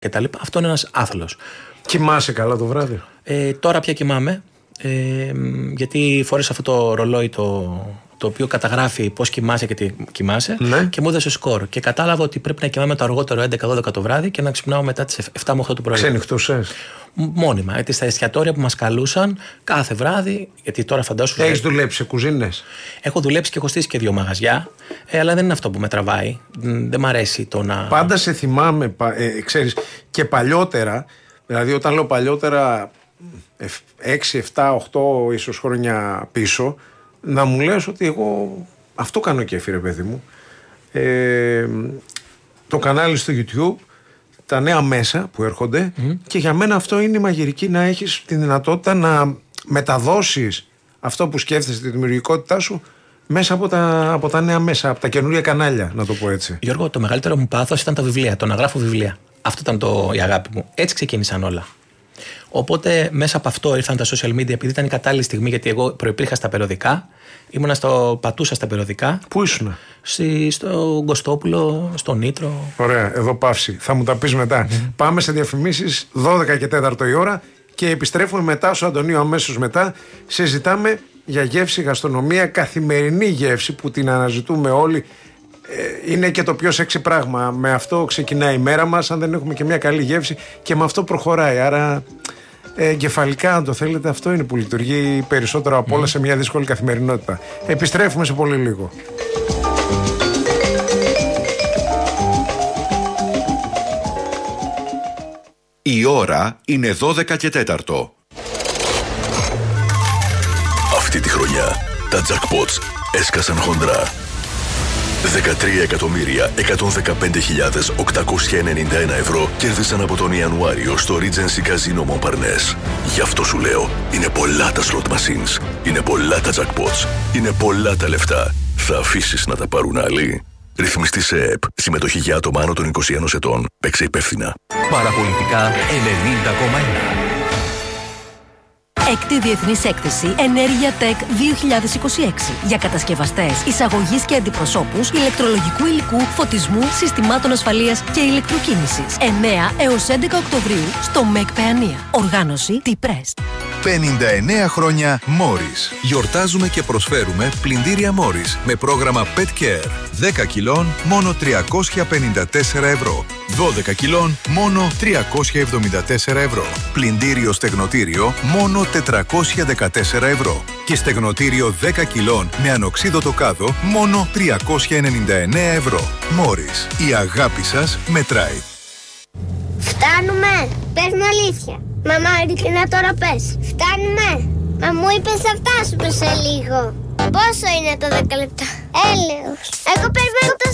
κτλ. Αυτό είναι ένας άθλος. Κοιμάσαι καλά το βράδυ? Τώρα πια κοιμάμαι. Γιατί φόρεσα αυτό το ρολόι το οποίο καταγράφει πώς κοιμάσαι και τι κοιμάσαι, ναι. Και μου έδωσε σκορ. Και κατάλαβα ότι πρέπει να κοιμάμαι το αργότερο 11-12 το βράδυ και να ξυπνάω μετά τις 7 με 8 το πρωί. Ξενυχτούσες? Μόνιμα. Γιατί στα εστιατόρια που μας καλούσαν κάθε βράδυ, γιατί τώρα φαντάσου. Έχεις δουλέψει σε κουζίνες? Έχω δουλέψει και έχω στήσει και 2 μαγαζιά, αλλά δεν είναι αυτό που με τραβάει. Δεν μ' αρέσει το να. Πάντα σε θυμάμαι, ξέρεις, και παλιότερα, δηλαδή όταν λέω παλιότερα 6, 7, 8 ίσως χρόνια πίσω, να μου λες ότι εγώ αυτό κάνω κέφι, ρε παιδί μου. Το κανάλι στο YouTube, τα νέα μέσα που έρχονται, και για μένα αυτό είναι η μαγειρική, να έχεις τη δυνατότητα να μεταδώσεις αυτό που σκέφτεσαι, τη δημιουργικότητά σου μέσα από τα νέα μέσα, από τα καινούργια κανάλια, να το πω έτσι. Γιώργο, το μεγαλύτερο μου πάθος ήταν τα βιβλία, το να γράφω βιβλία. Αυτό ήταν η αγάπη μου. Έτσι ξεκίνησαν όλα. Οπότε μέσα από αυτό ήρθαν τα social media, επειδή ήταν η κατάλληλη στιγμή, γιατί εγώ προϋπήρχα στα περιοδικά, πατούσα στα περιοδικά. Πού ήσουνα? Στο Κωστόπουλο, στο Νήτρο. Ωραία, εδώ παύση. Θα μου τα πεις μετά. Πάμε σε διαφημίσεις, 12 και 4 η ώρα, και επιστρέφουμε μετά στο Αντωνίου αμέσως μετά. Συζητάμε για γεύση, γαστρονομία, καθημερινή γεύση που την αναζητούμε όλοι. Είναι και το πιο σεξι πράγμα. Με αυτό ξεκινάει η μέρα μας, αν δεν έχουμε και μια καλή γεύση, και με αυτό προχωράει. Άρα εγκεφαλικά, αν το θέλετε, αυτό είναι που λειτουργεί περισσότερο από όλα σε μια δύσκολη καθημερινότητα. Επιστρέφουμε σε πολύ λίγο. Η ώρα είναι 12 και 4. Αυτή τη χρονιά τα jackpots έσκασαν χοντρά. 13.115.891 ευρώ κέρδισαν από τον Ιανουάριο στο Regency Casino Montparnasse. Γι' αυτό σου λέω, είναι πολλά τα slot machines, είναι πολλά τα jackpots, είναι πολλά τα λεφτά. Θα αφήσεις να τα πάρουν άλλοι? Ρυθμιστή σε ΕΕΠ. Συμμετοχή για άτομα άνω των 21 ετών. Παίξε υπεύθυνα. Παραπολιτικά 90,1. Έκτη Διεθνής Έκθεση Ενέργεια Tech 2026 για κατασκευαστές, εισαγωγής και αντιπροσώπους ηλεκτρολογικού υλικού, φωτισμού, συστημάτων ασφαλείας και ηλεκτροκίνησης. 9 έως 11 Οκτωβρίου στο ΜΕΚ Παιανία. Οργάνωση T-Press. 59 χρόνια Morris. Γιορτάζουμε και προσφέρουμε πλυντήρια Morris με πρόγραμμα Pet Care. 10 κιλών μόνο 354 ευρώ. 12 κιλών μόνο 374 ευρώ. Πλυντήριο στεγνοτήριο μόνο 414 ευρώ. Και στεγνοτήριο 10 κιλών με ανοξίδωτο κάδο μόνο 399 ευρώ. Morris. Η αγάπη σας μετράει. Φτάνουμε! Πες μου αλήθεια. Μαμά, ειλικρινά τώρα πες. Φτάνουμε! Μα μου είπες θα φτάσουμε σε λίγο. Πόσο είναι το 10 λεπτά? Έλεος. Εγώ περιμένω το